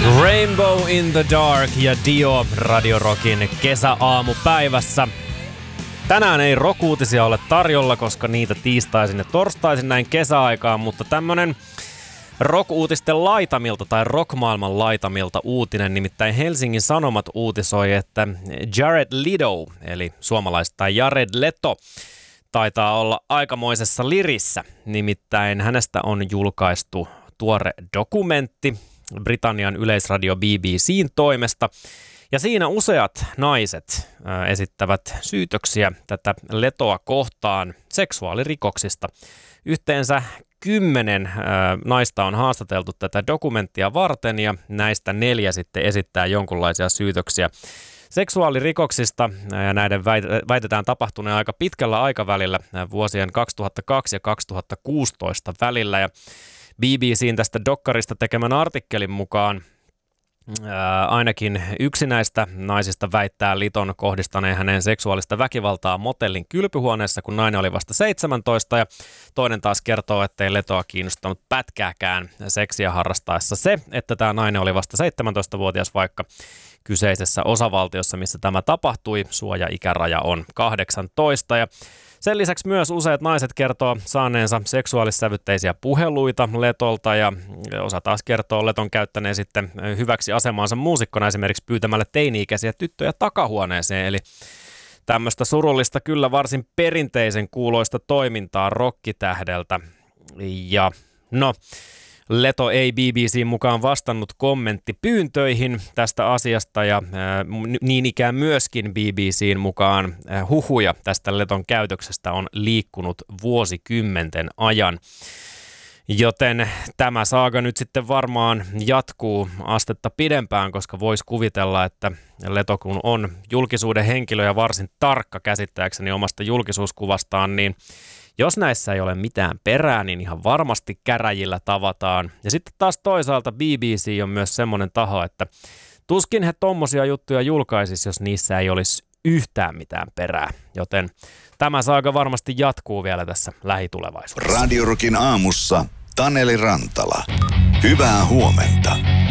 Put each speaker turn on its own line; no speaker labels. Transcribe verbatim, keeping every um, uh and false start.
Rainbow in the Dark ja Dio Radio Rockin kesäaamupäivässä. Tänään ei rock-uutisia ole tarjolla, koska niitä tiistaisin ja torstaisin näin kesäaikaan, mutta tämmönen rock-uutisten laitamilta tai rockmaailman laitamilta uutinen, nimittäin Helsingin Sanomat uutisoi, että Jared Leto, eli suomalaisittain Jared Leto, taitaa olla aikamoisessa lirissä. Nimittäin hänestä on julkaistu tuore dokumentti Britannian yleisradio B B C:n toimesta. Ja siinä useat naiset äh, esittävät syytöksiä tätä Letoa kohtaan seksuaalirikoksista. Yhteensä kymmenen äh, naista on haastateltu tätä dokumenttia varten ja näistä neljä sitten esittää jonkunlaisia syytöksiä seksuaalirikoksista. Ja näiden väitetään tapahtuneen aika pitkällä aikavälillä vuosien kaksituhattakaksi ja kaksituhattakuusitoista välillä. Ja B B C:n tästä dokkarista tekemän artikkelin mukaan ää, ainakin yksi näistä naisista väittää Liton kohdistaneen hänen seksuaalista väkivaltaa motellin kylpyhuoneessa, kun nainen oli vasta seitsemäntoista, ja toinen taas kertoo, ettei Letoa kiinnostanut pätkääkään seksiä harrastaessa se, että tämä nainen oli vasta seitsemäntoistavuotias, vaikka kyseisessä osavaltiossa, missä tämä tapahtui, suoja-ikäraja on kahdeksantoista, ja sen lisäksi myös useat naiset kertoo saaneensa seksuaalissävytteisiä puheluita Letolta ja osa taas kertoo Leton käyttäneen sitten hyväksi asemaansa muusikkona esimerkiksi pyytämällä teini-ikäisiä tyttöjä takahuoneeseen. Eli tämmöistä surullista, kyllä varsin perinteisen kuuloista toimintaa rokkitähdeltä. Ja no, Leto ei B B C:n mukaan vastannut kommenttipyyntöihin tästä asiasta ja ää, niin ikään myöskin B B C:n mukaan ää, huhuja tästä Leton käytöksestä on liikkunut vuosikymmenten ajan. Joten tämä saaga nyt sitten varmaan jatkuu astetta pidempään, koska voisi kuvitella, että Leto kun on julkisuuden henkilö ja varsin tarkka käsittääkseni omasta julkisuuskuvastaan, niin jos näissä ei ole mitään perää, niin ihan varmasti käräjillä tavataan. Ja sitten taas toisaalta B B C on myös semmoinen taho, että tuskin he tommosia juttuja julkaisisi, jos niissä ei olisi yhtään mitään perää. Joten tämä saaga varmasti jatkuu vielä tässä lähitulevaisuudessa.
Radio Rockin aamussa Taneli Rantala. Hyvää huomenta.